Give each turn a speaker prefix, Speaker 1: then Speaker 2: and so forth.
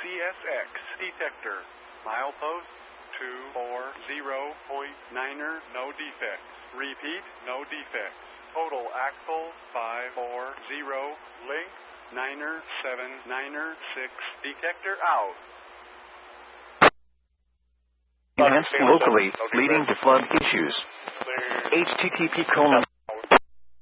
Speaker 1: CSX detector. Milepost 240.9er, no defects. Repeat, no defects. Total axle 540, link 9er 7, 9er 6, detector out.
Speaker 2: Enhanced locally, leading to flood issues. http://